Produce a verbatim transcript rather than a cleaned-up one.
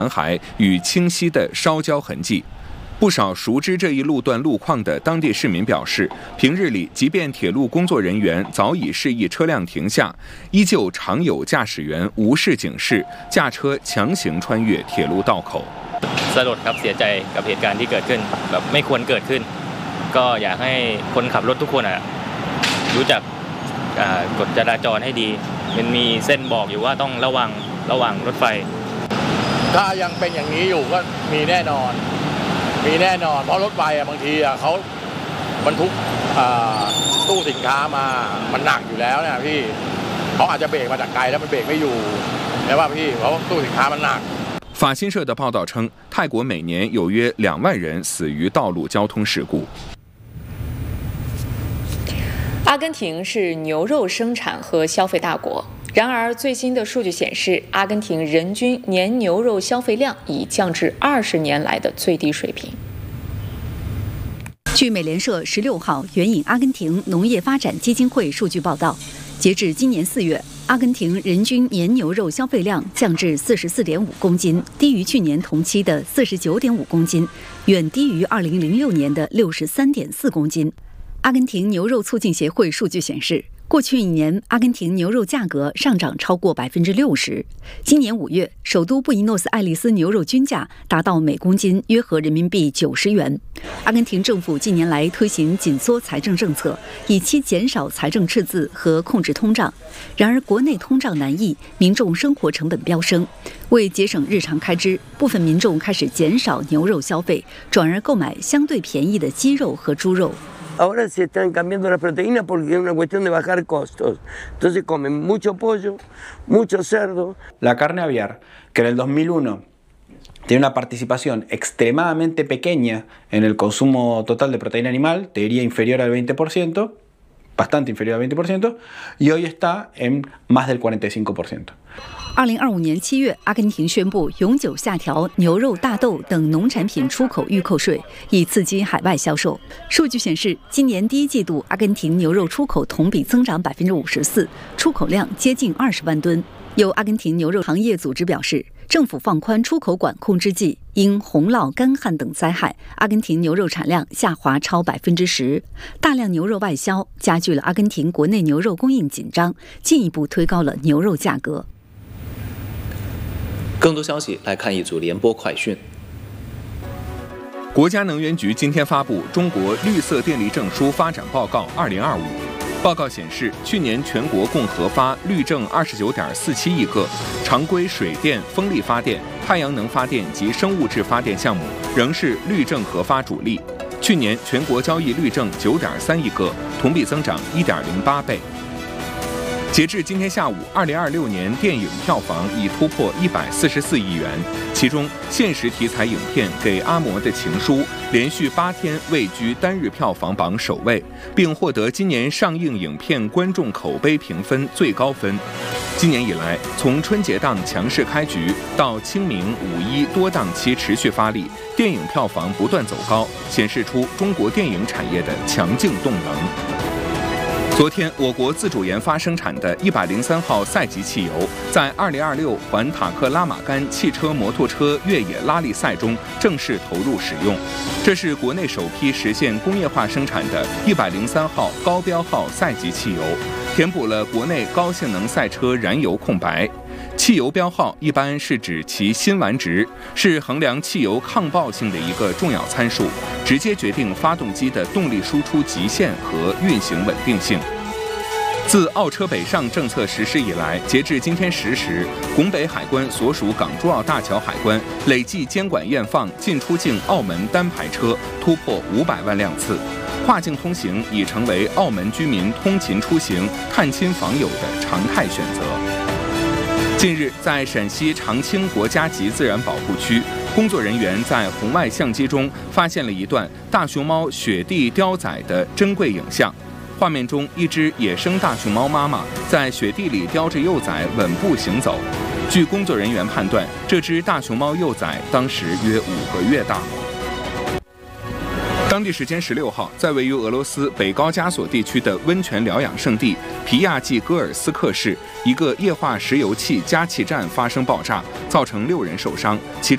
残骸与清晰的烧焦痕迹。不少熟知这一路段路况的当地市民表示，平日里即便铁路工作人员早已示意车辆停下，依旧常有驾驶员无视警示，驾车强行穿越铁路道口。 สลดครับเสียใจกับเหตุการณ์ที่เกิดขึ้นแบบไม่ควรเกิดขึ้นก็อยากให้คนขับรถทุกคนอ่ะรู้จักกฎจราจรให้ดีมันมีเส้นบอกอยู่ว่าต้องระวังระวังรถไฟถ้ายังเป็นอย่างนี้อยู่ก็มีแน่นอนมีแน่นอนเพราะรถไฟบางทีเขาบรรทุกตู้สินค้ามามันหนักอยู่แล้วเนี่ยพี่เขาอาจจะเบรกมาจากไกลแล้วมันเบรกไม่อยู่ใช่ป่ะพี่เพราะตู้สินค้ามันหนัก法新社的报道称，泰国每年有约两万人死于道路交通事故。 阿根廷是牛肉生产和消费大国，然而最新的数据显示，阿根廷人均年牛肉消费量已降至二十年来的最低水平。 据美联社十六号援引阿根廷农业发展基金会数据报道，截至今年四月，阿根廷人均年牛肉消费量降至四十四点五公斤，低于去年同期的四十九点五公斤，远低于二零零六年的六十三点四公斤。阿根廷牛肉促进协会数据显示，过去一年阿根廷牛肉价格上涨超过百分之六十。今年五月，首都布宜诺斯艾利斯牛肉均价达到每公斤约合人民币九十元。阿根廷政府近年来推行紧缩财政政策，以期减少财政赤字和控制通胀。然而，国内通胀难抑，民众生活成本飙升。为节省日常开支，部分民众开始减少牛肉消费，转而购买相对便宜的鸡肉和猪肉。 Ahora se están cambiando la proteína porque es una cuestión de bajar costos. Entonces comen mucho pollo, mucho cerdo. La carne aviar, que en el dos mil uno tiene una participación extremadamente pequeña en el consumo total de proteína animal, te diría inferior al veinte por ciento, bastante inferior al veinte por ciento, y hoy está en más del cuarenta y cinco por ciento。 二零二五年七月，阿根廷宣布永久下调牛肉、大豆等农产品出口预扣税，以刺激海外销售。数据显示，今年第一季度阿根廷牛肉出口同比增长百分之五十四，出口量接近二十万吨。有阿根廷牛肉行业组织表示，政府放宽出口管控之际，因洪涝、干旱等灾害，阿根廷牛肉产量下滑超百分之十，大量牛肉外销，加剧了阿根廷国内牛肉供应紧张，进一步推高了牛肉价格。 更多消息来看一组联播快讯。 国家能源局今天发布《中国绿色电力证书发展报告二零二五》。报告显示，去年全国共核发绿证二十九点四七亿个，常规水电、风力发电、太阳能发电及生物质发电项目仍是绿证核发主力。去年全国交易绿证九点三亿个，同比增长一点零八倍。截至今天下午，二零二六年电影票房已突破一百四十四亿元，其中现实题材影片《给阿嬷的情书》连续八天位居单日票房榜首位，并获得今年上映影片观众口碑评分最高分。今年以来，从春节档强势开局到清明、五一多档期持续发力，电影票房不断走高，显示出中国电影产业的强劲动能。昨天，我国自主研发生产的一百零三号赛级汽油在二零二六环塔克拉玛干汽车摩托车越野拉力赛中正式投入使用。这是国内首批实现工业化生产的一百零三号高标号赛级汽油，填补了国内高性能赛车燃油空白。汽油标号一般是指其辛烷值，是衡量汽油抗爆性的一个重要参数，直接决定发动机的动力输出极限和运行稳定性。自澳车北上政策实施以来，截至今天十时，拱北海关所属港珠澳大桥海关累计监管验放进出境澳门单牌车突破五百万辆次，跨境通行已成为澳门居民通勤出行、探亲访友的常态选择。近日，在陕西长青国家级自然保护区，工作人员在红外相机中发现了一段大熊猫雪地雕仔的珍贵影像。画面中，一只野生大熊猫妈妈在雪地里叼着幼崽稳步行走。据工作人员判断，这只大熊猫幼崽当时约五个月大。当地时间十六号，在位于俄罗斯北高加索地区的温泉疗养胜地皮亚季戈尔斯克市，一个液化石油气加气站发生爆炸，造成六人受伤，其中